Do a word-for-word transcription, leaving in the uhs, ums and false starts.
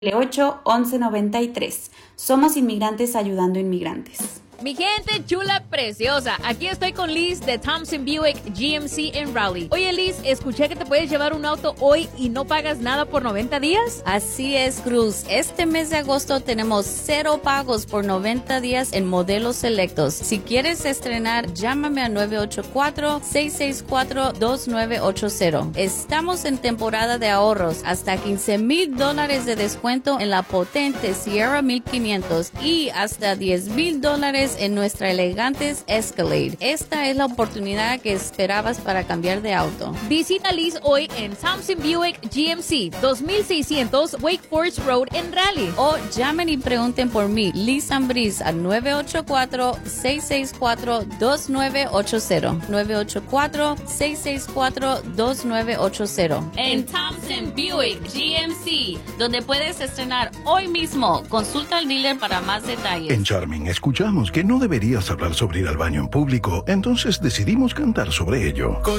ocho once noventa y tres. Somos Inmigrantes Ayudando Inmigrantes. Mi gente chula preciosa, aquí estoy con Liz de Thompson Buick G M C en Raleigh. Oye Liz, escuché que te puedes llevar un auto hoy y no pagas nada por noventa días. Así es, Cruz. Este mes de agosto tenemos cero pagos por noventa días en modelos selectos. Si quieres estrenar, llámame a nueve ocho cuatro, seis seis cuatro, dos nueve ocho cero. Estamos en temporada de ahorros, hasta quince mil dólares de descuento en la potente Sierra mil quinientos y hasta diez mil dólares en nuestra elegantes Escalade. Esta es la oportunidad que esperabas para cambiar de auto. Visita Liz hoy en Thompson Buick G M C, dos mil seiscientos Wake Forest Road en Raleigh. O llamen y pregunten por mí, Liz Ambriz, al nueve ocho cuatro, seis seis cuatro, dos nueve ocho cero. nueve ocho cuatro, seis seis cuatro, dos nueve ocho cero. En Thompson Buick G M C, donde puedes estrenar hoy mismo. Consulta al dealer para más detalles. En Charming escuchamos que no deberías hablar sobre ir al baño en público, entonces decidimos cantar sobre ello.